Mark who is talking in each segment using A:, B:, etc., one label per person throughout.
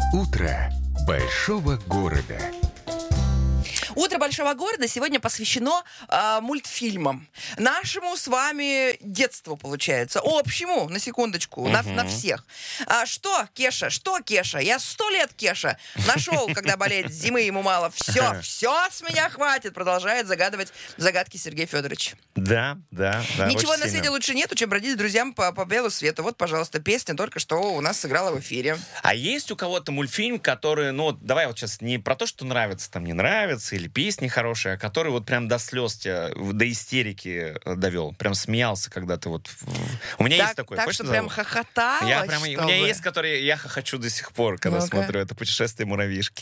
A: Утро большого города.
B: Утро большого города сегодня посвящено мультфильмам. Нашему с вами детству, получается. Общему, на секундочку, на всех. Что, Кеша? Я 100 лет, Кеша, нашел, когда болеет зимы, ему мало. Все с меня хватит. Продолжает загадывать загадки Сергей Федорович.
C: Да.
B: Ничего на свете лучше нету, чем бродить с друзьям по белу свету. Вот, пожалуйста, песня только что у нас сыграла в эфире.
C: А есть у кого-то мультфильм, который, давай вот сейчас не про то, что нравится, там не нравится, или песни хорошие, а который вот прям до слез тебя, до истерики довел. Прям смеялся, когда ты вот... У меня есть такой.
B: Так, что прям хохотала,
C: У меня есть, который я хохочу до сих пор, когда смотрю это «Путешествие муравьишки».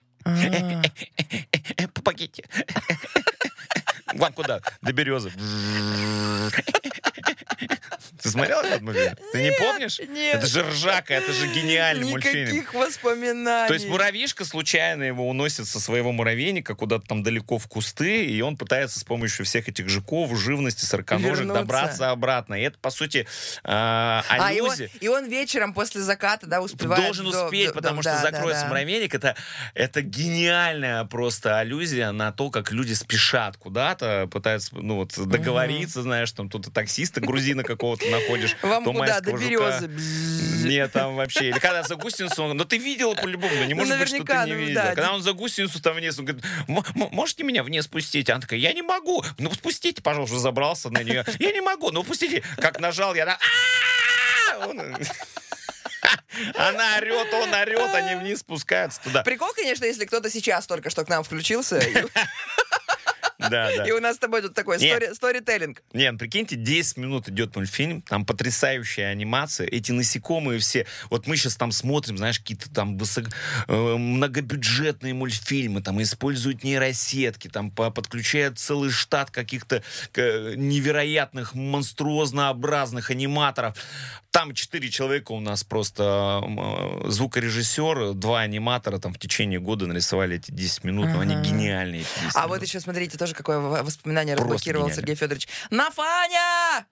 C: Помогите. Вам куда? До березы. Ты смотрел этот мультфильм? Ты не помнишь?
B: Нет.
C: Это же ржака, это же гениальный мультфильм.
B: Никаких воспоминаний.
C: То есть муравьишка случайно его уносит со своего муравейника куда-то там далеко в кусты, и он пытается с помощью всех этих жуков, живности, сороконожек добраться обратно. И это, по сути, аллюзия.
B: И он вечером после заката, успевает.
C: Должен успеть, потому что закроется муравейник. Это гениальная просто аллюзия на то, как люди спешат куда-то, пытаются договориться, знаешь, там тут таксиста грузина какого-то находишь.
B: Вам куда? До березы?
C: Нет, там вообще. Или когда за гусеницу, ты видела по-любому, не может быть, что ты не видела. Когда он за гусеницу там вниз, он говорит, можете меня вниз спустить? Она такая, я не могу. Спустите, пожалуйста, забрался на нее. Я не могу, пустите. Как нажал, я... Она орет, он орет, они вниз спускаются туда.
B: Прикол, конечно, если кто-то сейчас только что к нам включился.
C: Да.
B: И у нас с тобой тут такой сторителлинг.
C: Нет, прикиньте, 10 минут идет мультфильм, там потрясающая анимация, эти насекомые все. Вот мы сейчас там смотрим, знаешь, какие-то там многобюджетные мультфильмы, там используют нейросетки, там подключают целый штат каких-то невероятных, монструознообразных аниматоров. Там 4 человека у нас просто звукорежиссер, 2 аниматора там в течение года нарисовали эти 10 минут, но они гениальные.
B: А вот еще, смотрите, тоже какое воспоминание разблокировал Сергей Федорович. Нафаня!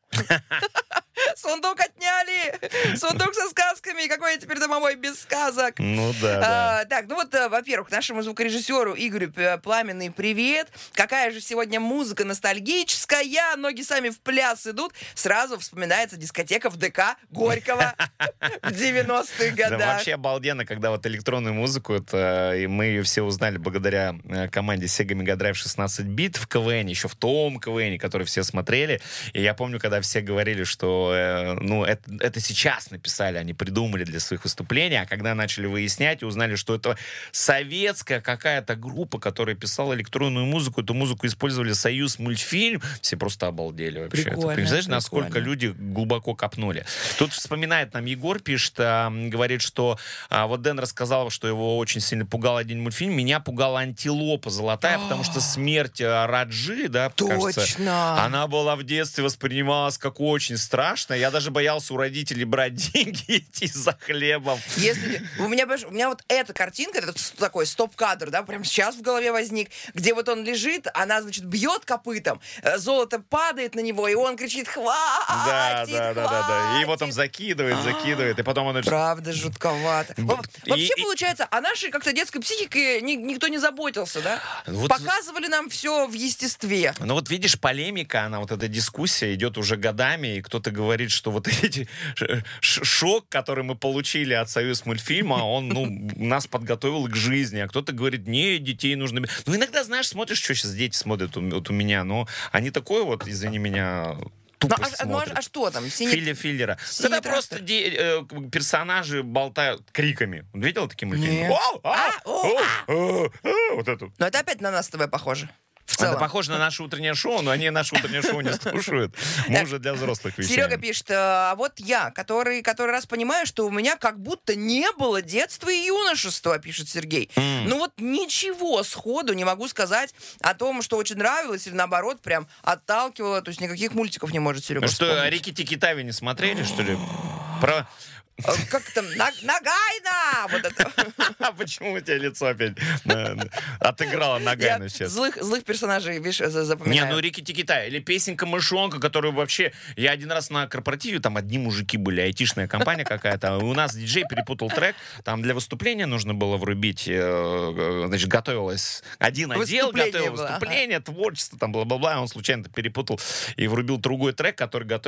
B: Сундук отняли! Сундук со сказками! Какой я теперь домовой без сказок?
C: Да.
B: Так, во-первых, нашему звукорежиссеру Игорю пламенный привет. Какая же сегодня музыка ностальгическая. Ноги сами в пляс идут. Сразу вспоминается дискотека в ДК Горького в 90-х годах.
C: Да, вообще обалденно, когда вот электронную музыку, и мы ее все узнали благодаря команде Sega Mega Drive 16 бит в КВН, еще в том КВН, который все смотрели. И я помню, когда все говорили, что это сейчас написали, они придумали для своих выступлений, а когда начали выяснять и узнали, что это советская какая-то группа, которая писала электронную музыку, эту музыку использовали Союз мультфильм, все просто обалдели вообще.
B: Прикольно,
C: Представляешь, насколько люди глубоко копнули. Тут вспоминает нам Егор, пишет, говорит, что вот Дэн рассказал, что его очень сильно пугал один мультфильм. Меня пугала антилопа золотая, потому что смерть Раджи, кажется,
B: точно,
C: она была в детстве воспринималась как очень страшно. Я даже боялся у родителей брать деньги, идти за хлебом.
B: У меня вот эта картинка, это такой стоп-кадр, прям сейчас в голове возник, где вот он лежит, она, значит, бьет копытом, золото падает на него, и он кричит «Хватит!
C: Да. И его там закидывает, и потом он...
B: Правда, жутковато. Вообще, получается, о нашей как-то детской психике никто не заботился, да? Показывали нам все в естестве.
C: Ну вот видишь, полемика, она вот эта дискуссия идет уже годами, и кто-то говорит, что вот эти шок, который мы получили от Союзмультфильма, он нас подготовил к жизни, а кто-то говорит, не, детей нужно... Иногда, знаешь, смотришь, что сейчас дети смотрят вот у меня, они такой вот, извини меня...
B: А что там?
C: Филлера. Когда просто персонажи болтают криками. Видел такие мультфильмы? Вот это.
B: Но это опять на нас с тобой похоже.
C: Это похоже на наше утреннее шоу, но они наше утреннее шоу не слушают. Мы уже для взрослых вещей.
B: Серега пишет, а вот я, который раз понимаю, что у меня как будто не было детства и юношества, пишет Сергей. Ничего сходу не могу сказать о том, что очень нравилось или наоборот прям отталкивало. То есть никаких мультиков не может Серега вспомнить.
C: Что, Рикки-Тикки-Тави не смотрели, что ли?
B: Как там? Нагайна! Вот это.
C: А почему у тебя лицо опять отыграло Нагайну
B: Я
C: сейчас?
B: злых персонажей, видишь,
C: Не,
B: запоминаю.
C: ну Рикки-Тикки-Та, или песенка «Мышонка», которую вообще... Я один раз на корпоративе, там одни мужики были, айтишная компания какая-то, у нас диджей перепутал трек, там для выступления нужно было врубить, значит, готовилось один отдел,
B: Выступление
C: готовил
B: было,
C: выступление, творчество, там, бла-бла-бла, он случайно перепутал и врубил другой трек, который готовил